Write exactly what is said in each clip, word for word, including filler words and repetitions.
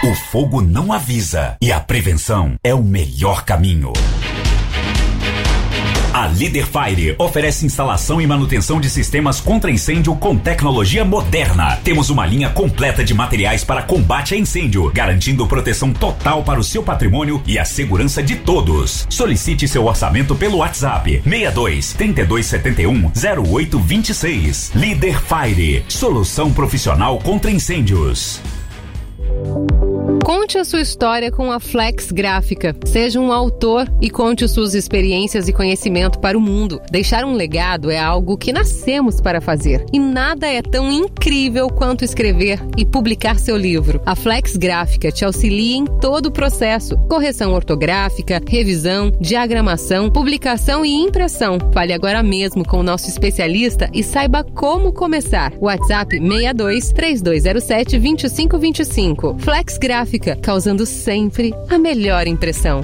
O fogo não avisa e a prevenção é o melhor caminho. A Líder Fire oferece instalação e manutenção de sistemas contra incêndio com tecnologia moderna. Temos uma linha completa de materiais para combate a incêndio, garantindo proteção total para o seu patrimônio e a segurança de todos. Solicite seu orçamento pelo WhatsApp seis dois, três dois sete um, zero oito dois seis. Líder Fire, solução profissional contra incêndios. Conte a sua história com a Flex Gráfica. Seja um autor e conte suas experiências e conhecimento para o mundo. Deixar um legado é algo que nascemos para fazer. E nada é tão incrível quanto escrever e publicar seu livro. A Flex Gráfica te auxilia em todo o processo. Correção ortográfica, revisão, diagramação, publicação e impressão. Fale agora mesmo com o nosso especialista e saiba como começar. WhatsApp seis dois, três dois zero sete, dois cinco dois cinco. Flex Gráfica, causando sempre a melhor impressão.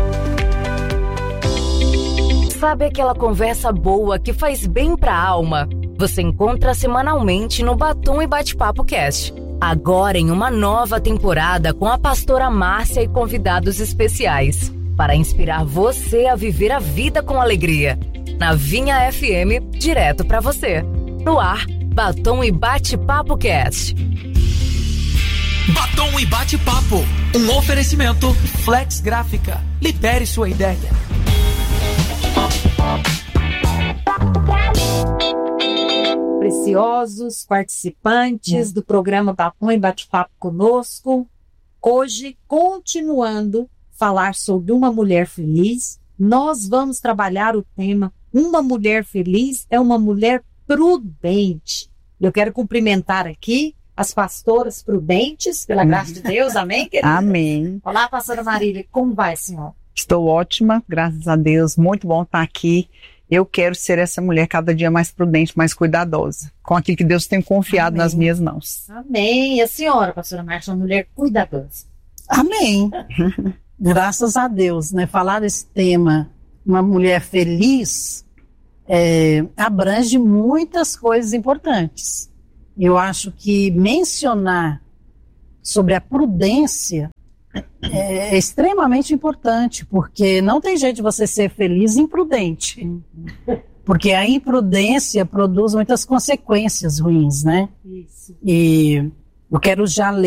Sabe aquela conversa boa que faz bem pra alma? Você encontra semanalmente no Batom e Bate-Papo Cast. Agora em uma nova temporada com a pastora Márcia e convidados especiais. Para inspirar você a viver a vida com alegria. Na Vinha F M, direto pra você. No ar, Batom e Bate-Papo Cast. Batom e Bate-Papo, um oferecimento Flex Gráfica. Libere sua ideia. Preciosos participantes hum. do programa Batom e Bate-Papo conosco. Hoje, continuando a falar sobre uma mulher feliz, nós vamos trabalhar o tema Uma mulher feliz é uma mulher prudente. Eu quero cumprimentar aqui as pastoras prudentes, pela graça de Deus, amém, querida? Amém. Olá, pastora Marília, como vai, senhor? Estou ótima, graças a Deus, muito bom estar aqui. Eu quero ser essa mulher cada dia mais prudente, mais cuidadosa, com aquilo que Deus tem confiado amém. Nas minhas mãos. Amém. E a senhora, pastora Márcia, uma mulher cuidadosa? Amém. Graças a Deus, né? Falar desse tema, uma mulher feliz, é, abrange muitas coisas importantes. Eu acho que mencionar sobre a prudência é extremamente importante, porque não tem jeito de você ser feliz imprudente. Porque a imprudência produz muitas consequências ruins, né? Isso. E eu quero já ler